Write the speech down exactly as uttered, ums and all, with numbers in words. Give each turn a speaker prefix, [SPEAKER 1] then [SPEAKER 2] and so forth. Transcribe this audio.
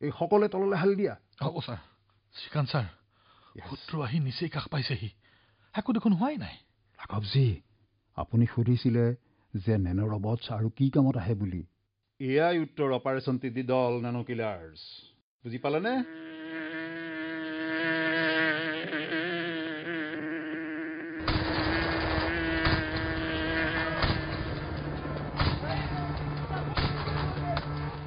[SPEAKER 1] এই সকলে তললৈ হাল দিয়া।
[SPEAKER 2] হ'ব ছাৰ। শ্ৰীকান্ত ছাৰ, শত্ৰু আহি নিচেই কাষ পাইছেহি, একো দেখোন হোৱাই নাই।
[SPEAKER 1] ৰাঘৱজী, আপুনি সুধিছিলে যে নেনো ৰবটছ আৰু কি কামত আহে বুলি। এয়াই উত্তৰ অপাৰেশ্যন টি ডি দল নেনো কিলাৰ্ছ। বুজি পালেনে?